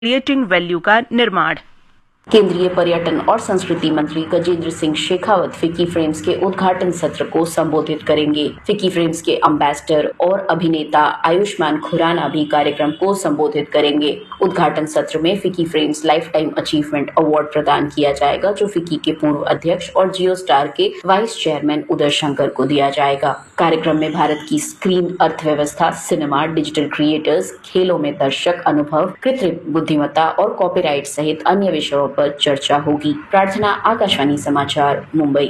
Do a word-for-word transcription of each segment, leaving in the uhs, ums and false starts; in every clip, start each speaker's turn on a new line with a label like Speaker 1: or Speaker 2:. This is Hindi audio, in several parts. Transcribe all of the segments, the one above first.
Speaker 1: क्रिएटिंग वैल्यू का निर्माण।
Speaker 2: केंद्रीय पर्यटन और संस्कृति मंत्री गजेंद्र सिंह शेखावत फिक्की फ्रेम्स के उद्घाटन सत्र को संबोधित करेंगे। फिक्की फ्रेम्स के अम्बेसडर और अभिनेता आयुष्मान खुराना भी कार्यक्रम को संबोधित करेंगे। उद्घाटन सत्र में FICCI frames life time achievement award प्रदान किया जाएगा, जो फिक्की के पूर्व अध्यक्ष और जियो स्टार के वाइस चेयरमैन उदय शंकर को दिया जाएगा। कार्यक्रम में भारत की स्क्रीन अर्थव्यवस्था, सिनेमा, डिजिटल क्रिएटर्स, खेलों में दर्शक अनुभव, कृत्रिम बुद्धिमत्ता और कॉपीराइट सहित अन्य विषयों पर चर्चा होगी। प्रार्थना, आकाशवाणी समाचार, मुंबई।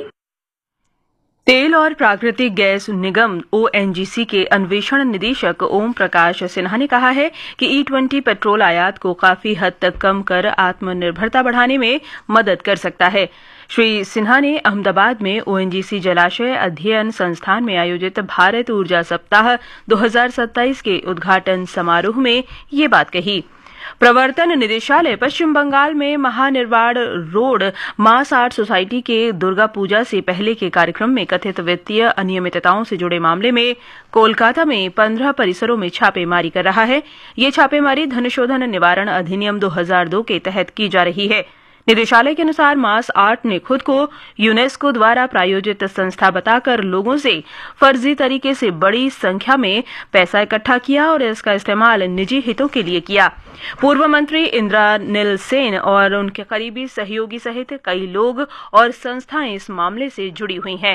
Speaker 1: तेल और प्राकृतिक गैस निगम ओ एन जी सी के अन्वेषण निदेशक ओम प्रकाश सिन्हा ने कहा है कि ई ट्वेंटी पेट्रोल आयात को काफी हद तक कम कर आत्मनिर्भरता बढ़ाने में मदद कर सकता है। श्री सिन्हा ने अहमदाबाद में ओ एन जी सी जलाशय अध्ययन संस्थान में आयोजित भारत ऊर्जा सप्ताह दो हज़ार सत्ताईस के उद्घाटन समारोह में ये बात कही। प्रवर्तन निदेशालय पश्चिम बंगाल में महानिर्वाण रोड मास आर्ट सोसाइटी के दुर्गा पूजा से पहले के कार्यक्रम में कथित वित्तीय अनियमितताओं से जुड़े मामले में कोलकाता में पंद्रह परिसरों में छापेमारी कर रहा है। ये छापेमारी धनशोधन निवारण अधिनियम दो हज़ार दो के तहत की जा रही है। निदेशालय के अनुसार मास आर्ट ने खुद को यूनेस्को द्वारा प्रायोजित संस्था बताकर लोगों से फर्जी तरीके से बड़ी संख्या में पैसा इकट्ठा किया और इसका इस्तेमाल निजी हितों के लिए किया। पूर्व मंत्री इंद्रानिल सेन और उनके करीबी सहयोगी सहित कई लोग और संस्थाएं इस मामले से जुड़ी हुई हैं।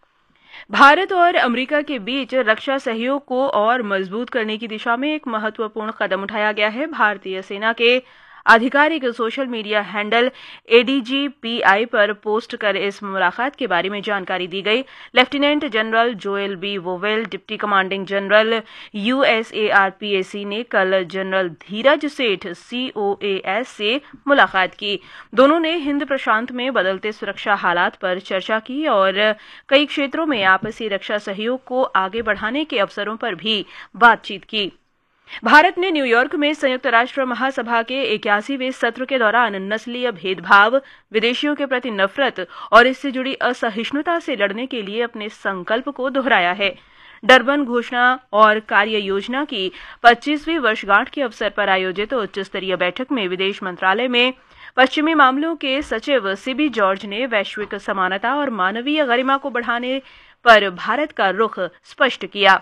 Speaker 1: भारत और अमेरिका के बीच रक्षा सहयोग को और मजबूत करने की दिशा में एक महत्वपूर्ण कदम उठाया गया है। भारतीय सेना के आधिकारिक social media handle A D G P I पर पोस्ट कर इस मुलाकात के बारे में जानकारी दी गई। Lieutenant general Joel B vowel, deputy commanding general U S A R P A सी ने कल जनरल धीरज सेठ सी ओ ए एस से मुलाकात की। दोनों ने हिंद प्रशांत में बदलते सुरक्षा हालात पर चर्चा की और कई क्षेत्रों में आपसी रक्षा सहयोग को आगे बढ़ाने के अवसरों पर भी बातचीत की। भारत ने न्यूयॉर्क में संयुक्त राष्ट्र महासभा के इक्यासीवें सत्र के दौरान नस्लीय भेदभाव, विदेशियों के प्रति नफरत और इससे जुड़ी असहिष्णुता से लड़ने के लिए अपने संकल्प को दोहराया है। डरबन घोषणा और कार्य योजना की पच्चीसवीं वर्षगांठ के अवसर पर आयोजित उच्च स्तरीय बैठक में विदेश मंत्रालय में पश्चिमी मामलों के सचिव सीबी जॉर्ज ने वैश्विक समानता और मानवीय गरिमा को बढ़ाने पर भारत का रुख स्पष्ट किया।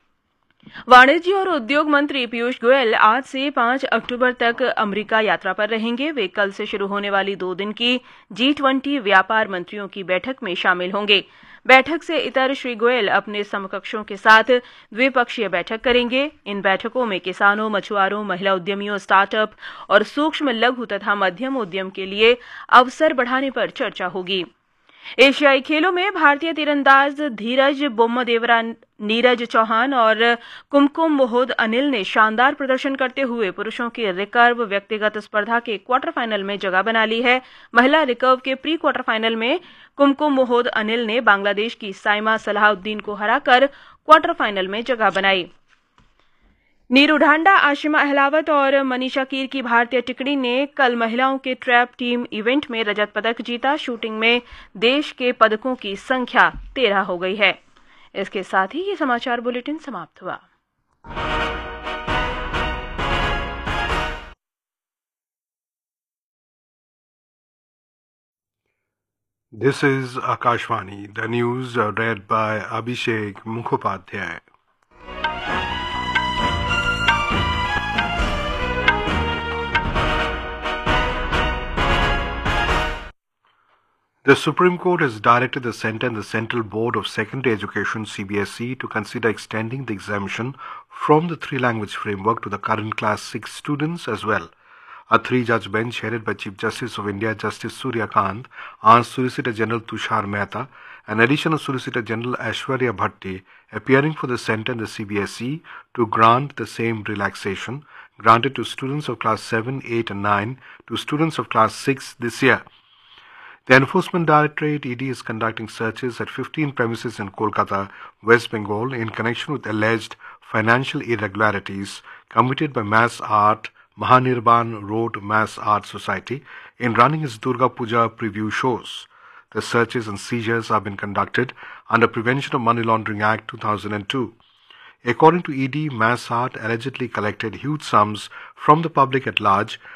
Speaker 1: वाणिज्य और उद्योग मंत्री पीयूष गोयल आज से पांच अक्टूबर तक अमेरिका यात्रा पर रहेंगे। वे कल से शुरू होने वाली दो दिन की जी ट्वेंटी व्यापार मंत्रियों की बैठक में शामिल होंगे। बैठक से इतर श्री गोयल अपने समकक्षों के साथ द्विपक्षीय बैठक करेंगे। इन बैठकों में किसानों, मछुआरों, महिला उद्यमियों, स्टार्टअप और सूक्ष्म, लघु तथा मध्यम उद्यम के लिए अवसर बढ़ाने पर चर्चा होगी। एशियाई खेलों में भारतीय तीरंदाज धीरज बोम्मदेवरा, नीरज चौहान और कुमकुम मोहद अनिल ने शानदार प्रदर्शन करते हुए पुरुषों की रिकर्व व्यक्तिगत स्पर्धा के क्वार्टर फाइनल में जगह बना ली है। महिला रिकर्व के प्री क्वार्टर फाइनल में कुमकुम मोहद अनिल ने बांग्लादेश की साइमा सलाहुद्दीन को हराकर क्वार्टर फाइनल में जगह बनाई। नीरू ढांडा, आशिमा अहलावत और मनीषा कीर की भारतीय टुकड़ी ने कल महिलाओं के ट्रैप टीम इवेंट में रजत पदक जीता। शूटिंग में देश के पदकों की संख्या तेरह हो गई है। इसके साथ ही ये समाचार बुलेटिन समाप्त हुआ।
Speaker 3: This is Akashvani, the news read by Abhishek Mukhopadhyay. The Supreme Court has directed the Centre and the Central Board of Secondary Education C B S E to consider extending the exemption from the three-language framework to the current Class six students as well. A three-judge bench headed by Chief Justice of India Justice Surya Kant asked Solicitor General Tushar Mehta and Additional Solicitor General Aishwarya Bhatti, appearing for the Centre and the C B S E, to grant the same relaxation granted to students of Class seven, eight and nine to students of Class six this year. The Enforcement Directorate E D is conducting searches at fifteen premises in Kolkata, West Bengal in connection with alleged financial irregularities committed by Mass Art, Mahanirban Road Mass Art Society in running its Durga Puja preview shows. The searches and seizures have been conducted under Prevention of Money Laundering Act two thousand two. According to E D, Massart allegedly collected huge sums from the public at large